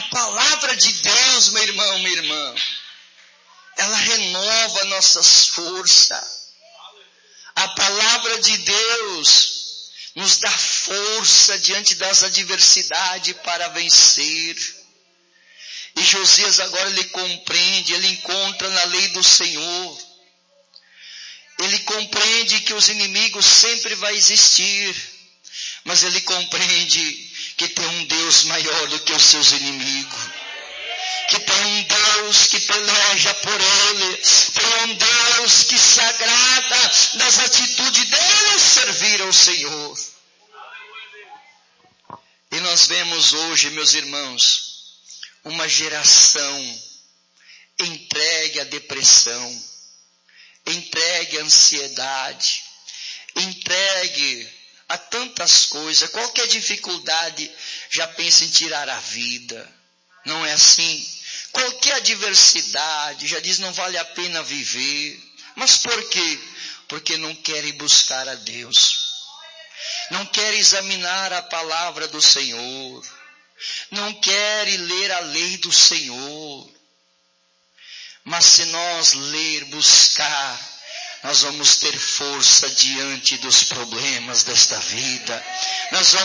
palavra de Deus, meu irmão, minha irmã, ela renova nossas forças. A palavra de Deus nos dá força diante das adversidades para vencer. E Josias agora ele compreende, ele encontra na lei do Senhor. Ele compreende que os inimigos sempre vão existir, mas ele compreende que tem um Deus maior do que os seus inimigos. Que tem um Deus que peleja por ele, tem um Deus que se agrada das atitudes dele servir ao Senhor. E nós vemos hoje, meus irmãos, uma geração entregue à depressão, entregue à ansiedade, entregue a tantas coisas. Qualquer dificuldade já pensa em tirar a vida. Não é assim? Qualquer adversidade já diz não vale a pena viver. Mas por quê? Porque não querem buscar a Deus. Não querem examinar a palavra do Senhor. Não querem ler a lei do Senhor. Mas se nós ler, buscar, nós vamos ter força diante dos problemas desta vida. Nós vamos